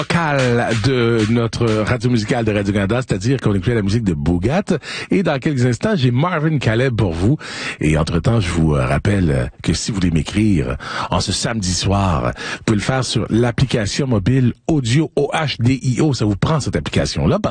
Local de notre radio musicale de Radio-Canada, c'est-à-dire qu'on écoutait la musique de Boogat. Et dans quelques instants, j'ai Marvin Caleb pour vous. Et entre-temps, je vous rappelle que si vous voulez m'écrire en ce samedi soir, vous pouvez le faire sur l'application mobile Audio OHDIO. Ça vous prend cette application-là.